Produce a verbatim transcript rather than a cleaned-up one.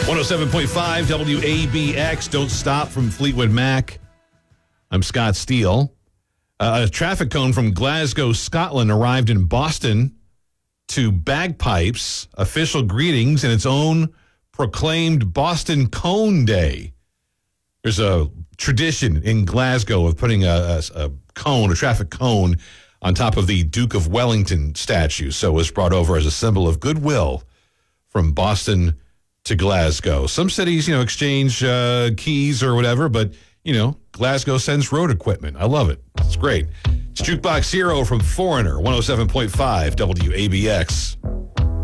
one oh seven point five W A B X, Don't Stop from Fleetwood Mac. I'm Scott Steele. Uh, a traffic cone from Glasgow, Scotland arrived in Boston to bagpipes, official greetings, and its own proclaimed Boston Cone Day. There's a tradition in Glasgow of putting a, a, a cone, a traffic cone, on top of the Duke of Wellington statue. So it was brought over as a symbol of goodwill from Boston to Glasgow. Some cities, you know, exchange uh, keys or whatever, but, you know, Glasgow sends road equipment. I love it. It's great. It's Jukebox Hero from Foreigner, one oh seven point five W A B X.